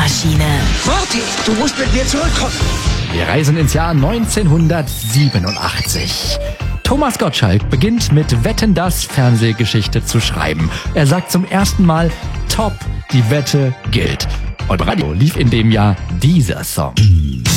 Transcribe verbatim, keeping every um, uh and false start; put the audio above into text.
Zeitmaschine. Marty, du musst mit mir zurückkommen. Wir reisen ins Jahr neunzehnhundertsiebenundachtzig. Thomas Gottschalk beginnt mit Wetten, dass Fernsehgeschichte zu schreiben. Er sagt zum ersten Mal, top, die Wette gilt. Und im Radio lief in dem Jahr dieser Song.